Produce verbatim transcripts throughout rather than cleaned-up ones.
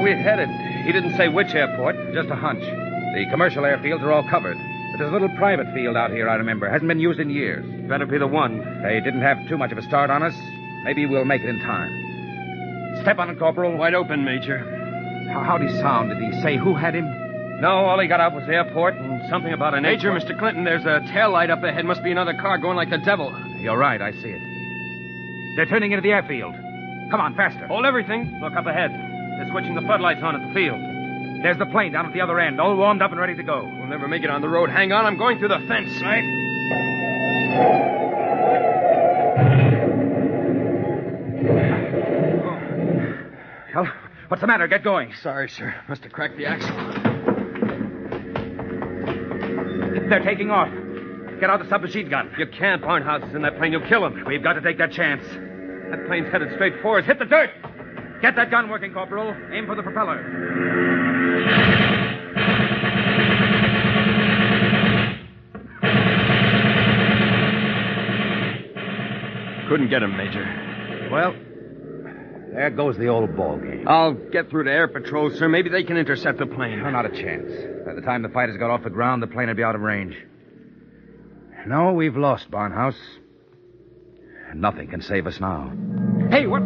are we headed? He didn't say which airport. Just a hunch. The commercial airfields are all covered. But there's a little private field out here, I remember. Hasn't been used in years. Better be the one. They didn't have too much of a start on us. Maybe we'll make it in time. Step on it, Corporal. Wide open, Major. How, how'd he sound? Did he say who had him? No, all he got out was airport and something about an Major, airport. Mister Clinton, there's a tail light up ahead. Must be another car going like the devil. You're right, I see it. They're turning into the airfield. Come on, faster. Hold everything. Look up ahead. They're switching the floodlights on at the field. There's the plane down at the other end, all warmed up and ready to go. We'll never make it on the road. Hang on, I'm going through the fence. Right. Well, what's the matter? Get going. Sorry, sir. Must have cracked the axle. They're taking off. Get out the submachine gun. You can't. Barnhouse is in that plane. You'll kill him. We've got to take that chance. That plane's headed straight for us. Hit the dirt. Get that gun working, Corporal. Aim for the propeller. Couldn't get him, Major. Well, there goes the old ball game. I'll get through to Air Patrol, sir. Maybe they can intercept the plane. No, not a chance. By the time the fighters got off the ground, the plane would be out of range. No, we've lost, Barnhouse. Nothing can save us now. Hey, what?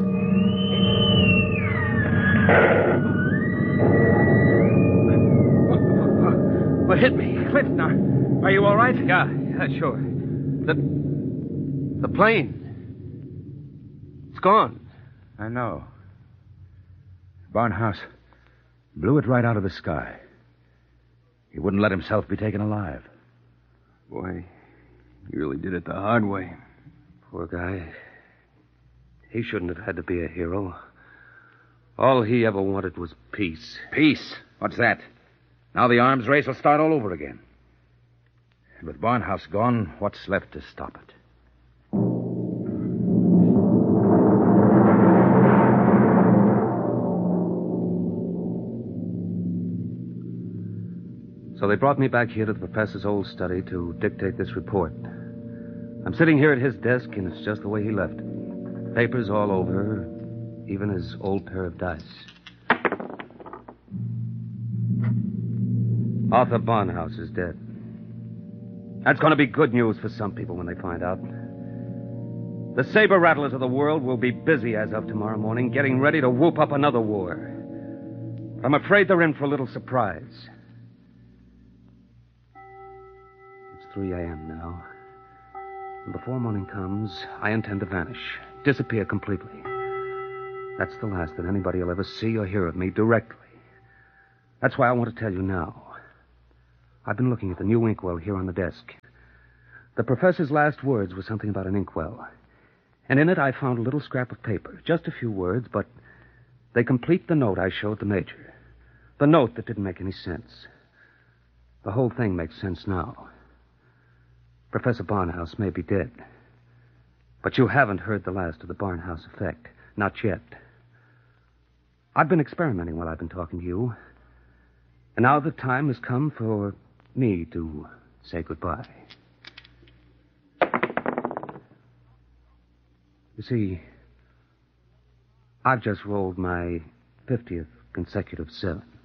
What hit me? Clinton, are, are you all right? Yeah, yeah, sure. The... The plane. It's gone. I know. Barnhouse blew it right out of the sky. He wouldn't let himself be taken alive. Boy, he really did it the hard way. Poor guy. He shouldn't have had to be a hero. All he ever wanted was peace. Peace? What's that? Now the arms race will start all over again. And with Barnhouse gone, what's left to stop it? So they brought me back here to the professor's old study to dictate this report. I'm sitting here at his desk, and it's just the way he left it. Papers all over, even his old pair of dice. Arthur Barnhouse is dead. That's going to be good news for some people when they find out. The saber rattlers of the world will be busy as of tomorrow morning, getting ready to whoop up another war. I'm afraid they're in for a little surprise. three a.m. now. And before morning comes, I intend to vanish, disappear completely. That's the last that anybody will ever see or hear of me directly. That's why I want to tell you now. I've been looking at the new inkwell here on the desk. The professor's last words were something about an inkwell. And in it I found a little scrap of paper. Just a few words, but they complete the note I showed the Major. The note that didn't make any sense. The whole thing makes sense now. Professor Barnhouse may be dead. But you haven't heard the last of the Barnhouse effect. Not yet. I've been experimenting while I've been talking to you. And now the time has come for me to say goodbye. You see, I've just rolled my fiftieth consecutive seven.